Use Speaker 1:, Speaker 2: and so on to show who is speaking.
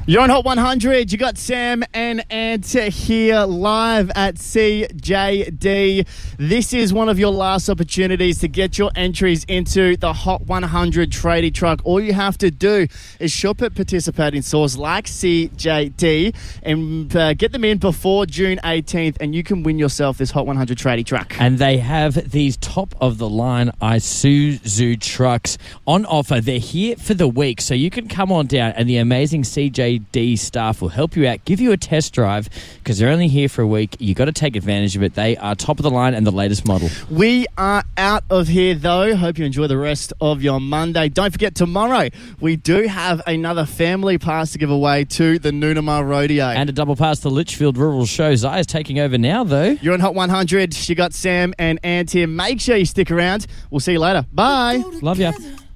Speaker 1: You're on Hot 100. You got Sam and Ant here live at CJD. This is one of your last opportunities to get your entries into the Hot 100 tradie truck. All you have to do is shop at participating stores like CJD and get them in before June 18th, and you can win yourself this Hot 100 tradie truck.
Speaker 2: And they have these top-of-the-line Isuzu trucks on offer. They're here for the week, so you can come on down, and the amazing CJD staff will help you out, give you a test drive, because they're only here for a week. You got to take advantage of it. They are top of the line and the latest model.
Speaker 1: We are out of here, though. Hope you enjoy the rest of your Monday. Don't forget, tomorrow we do have another family pass to give away to the Noonamar Rodeo.
Speaker 2: And a double pass to Litchfield Rural Show. Zaya's taking over now, though.
Speaker 1: You're on Hot 100. You got Sam and Ant here. Make sure you stick around. We'll see you later. Bye.
Speaker 2: Love ya.